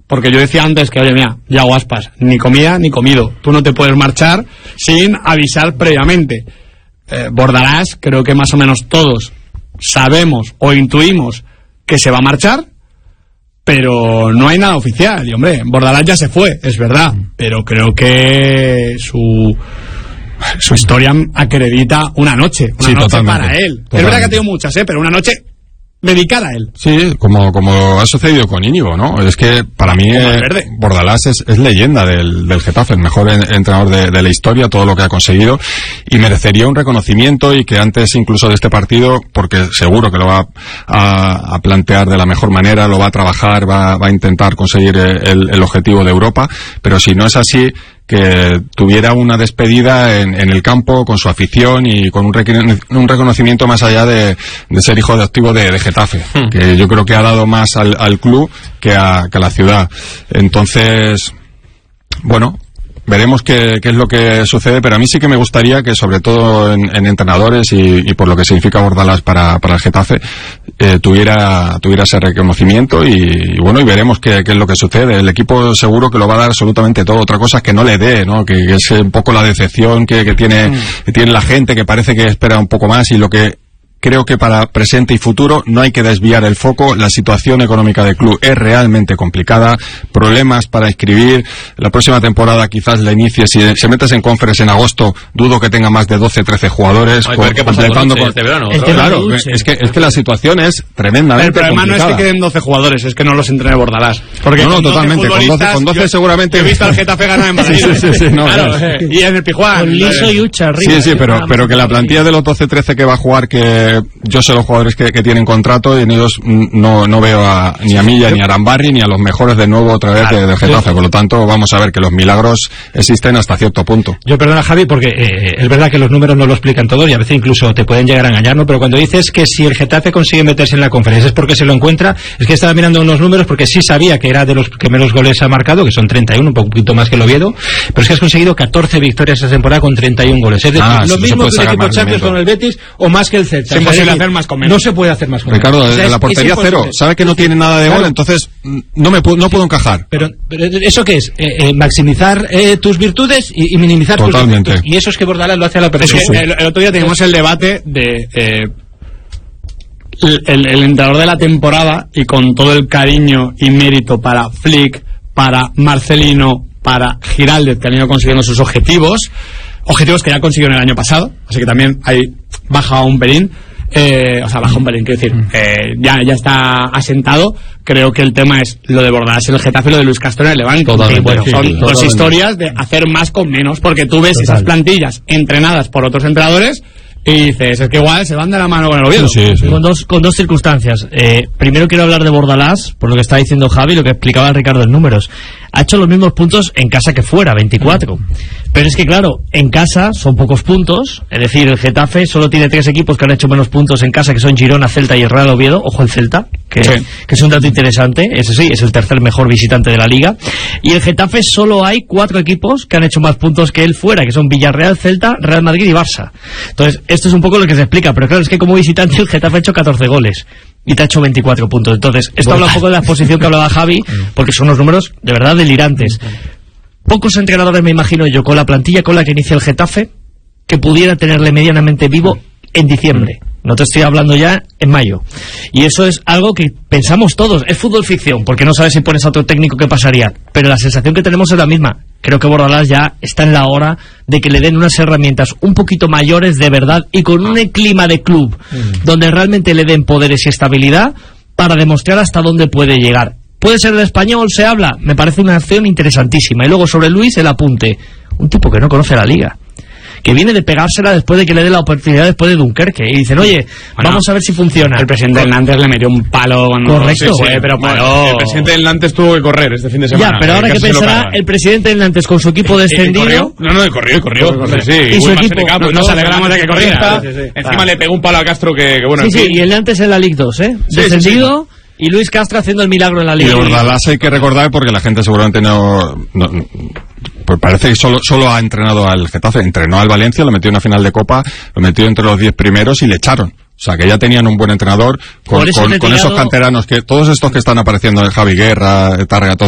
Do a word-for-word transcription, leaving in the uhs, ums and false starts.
Porque yo decía antes que, oye, mira, Yago Aspas, ni comida ni comido. Tú no te puedes marchar sin avisar previamente. Eh, Bordalás, creo que más o menos todos sabemos o intuimos que se va a marchar, pero no hay nada oficial. Y hombre, Bordalás ya se fue, es verdad, pero creo que su su historia acredita una noche, una sí, noche totalmente, para él. Totalmente. Es verdad que ha tenido muchas, ¿eh? Pero una noche dedicada a él. Sí, como, como ha sucedido con Íñigo, ¿no? Es que para mí eh, Bordalás es, es leyenda del, del Getafe, el mejor en, entrenador de, de la historia, todo lo que ha conseguido, y merecería un reconocimiento, y que antes incluso de este partido, porque seguro que lo va a, a plantear de la mejor manera, lo va a trabajar, va, va a intentar conseguir el, el objetivo de Europa, pero si no es así, que tuviera una despedida en, en el campo con su afición y con un, un reconocimiento más allá de, de ser hijo adoptivo de, de Getafe, hmm. que yo creo que ha dado más al, al club que a, que a la ciudad. Entonces, bueno, veremos qué, qué es lo que sucede, pero a mí sí que me gustaría que, sobre todo en, en entrenadores y, y por lo que significa Bordalás para, para el Getafe, eh, tuviera, tuviera ese reconocimiento y, y bueno, y veremos qué, qué es lo que sucede. El equipo seguro que lo va a dar absolutamente todo. Otra cosa es que no le dé, ¿no? Que, que es un poco la decepción que, que tiene, que tiene la gente, que parece que espera un poco más, y lo que creo que para presente y futuro no hay que desviar el foco. La situación económica del club es realmente complicada, problemas para inscribir. La próxima temporada quizás la inicie, si se metes en Conference en agosto, dudo que tenga más de doce, trece jugadores. Ay, con, completando con este verano. Claro, es que, es que la situación es tremendamente complicada. El problema complicada. no es que queden doce jugadores, es que no los entrene Bordalás. Porque no, no, totalmente, con doce, con doce yo, seguramente... Yo he visto al Getafe ganar en Madrid. Sí, sí, sí, no, claro, no. Eh, y en el Pijuán. Con Liso y Ucha arriba. Sí, sí, pero, pero que la plantilla de los doce, trece que va a jugar, que yo sé los jugadores que, que tienen contrato, y en ellos no, no veo a, ni a Milla, ni a Arambarri, ni a los mejores de nuevo otra vez claro, de, de Getafe. Sí. Por lo tanto, vamos a ver que los milagros existen hasta cierto punto. Yo perdona, Javi, porque eh, es verdad que los números no lo explican todo y a veces incluso te pueden llegar a engañar, ¿no? Pero cuando dices que si el Getafe consigue meterse en la Conferencia es porque se lo encuentra, es que estaba mirando unos números porque sí sabía que era de los que menos goles ha marcado, que son treinta y uno, un poquito más que el Oviedo, pero es que has conseguido catorce victorias esta temporada con treinta y un goles. Es decir, ah, lo sí, mismo que un equipo Champions con el Betis o más que el Celta. Es imposible hacer más con menos. No se puede hacer más con menos. Ricardo, o sea, la portería cero, sabe que no tiene nada de claro. gol, entonces no me no puedo encajar. Pero, pero ¿eso qué es? Eh, eh, maximizar eh, tus virtudes y, y minimizar Totalmente. tus defectos. Y eso es que Bordalás lo hace a la perfección. Es que el, el otro día teníamos el debate de eh, el, el, el entrenador de la temporada, y con todo el cariño y mérito para Flick, para Marcelino, para Giraldez, que han ido consiguiendo sus objetivos, objetivos que ya consiguieron el año pasado, así que también ahí baja un pelín. Eh, o sea, baja un pelín, quiero decir, eh, ya, ya está asentado. Creo que el tema es lo de Bordalás en el Getafe y lo de Luis Castro en el Levante. Totalmente, bueno, sí, son sí, dos totalmente. historias de hacer más con menos, porque tú ves Total. esas plantillas entrenadas por otros entrenadores y dices, es que igual se van de la mano con el Oviedo. Sí, sí, sí. Con dos, con dos circunstancias. Eh, primero quiero hablar de Bordalás, por lo que está diciendo Javi, lo que explicaba Ricardo en números. Ha hecho los mismos puntos en casa que fuera, veinticuatro. Pero es que claro, en casa son pocos puntos, es decir, el Getafe solo tiene tres equipos que han hecho menos puntos en casa, que son Girona, Celta y el Real Oviedo. Ojo el Celta, que, sí. que es un dato interesante, ese sí, es el tercer mejor visitante de la Liga. Y el Getafe solo hay cuatro equipos que han hecho más puntos que él fuera, que son Villarreal, Celta, Real Madrid y Barça. Entonces, esto es un poco lo que se explica, pero claro, es que como visitante el Getafe ha hecho catorce goles y te ha hecho veinticuatro puntos. Entonces, esto habla un poco de la posición que hablaba Javi, porque son unos números de verdad delirantes. Pocos entrenadores, me imagino yo, con la plantilla con la que inicia el Getafe, que pudiera tenerle medianamente vivo en diciembre. No te estoy hablando ya en mayo. Y eso es algo que pensamos todos. Es fútbol ficción, porque no sabes si pones a otro técnico qué pasaría. Pero la sensación que tenemos es la misma. Creo que Bordalás ya está en la hora de que le den unas herramientas un poquito mayores de verdad y con un clima de club mm. donde realmente le den poderes y estabilidad para demostrar hasta dónde puede llegar. ¿Puede ser el español? Se habla. Me parece una acción interesantísima. Y luego sobre Luis el apunte. Un tipo que no conoce la liga, que viene de pegársela después de que le dé la oportunidad después de Dunkerque, y dicen, oye, bueno, vamos a ver si funciona. El presidente del Nantes le metió un palo cuando correcto sí, sí, pero bueno, el presidente del Nantes tuvo que correr este fin de semana. Ya, pero ahora que pensará el presidente del Nantes con su equipo descendido. No, no, corrió, corrió, corrió, sí, y su equipo nos, nos alegramos de que corriera. Sí, sí, sí. Encima ah. le pegó un palo a Castro que, que bueno. Sí, sí, y el Nantes en la Liga dos, ¿eh? Sí, descendido. Sí, sí. Y Luis Castro haciendo el milagro en la Liga. Y Bordalás hay que recordar, porque la gente seguramente no, no pues parece que solo, solo ha entrenado al Getafe, entrenó al Valencia, lo metió en una final de Copa, lo metió entre los diez primeros y le echaron. O sea, que ya tenían un buen entrenador con, con, con esos canteranos, que todos estos que están apareciendo, Javi Guerra, Tárrega, todos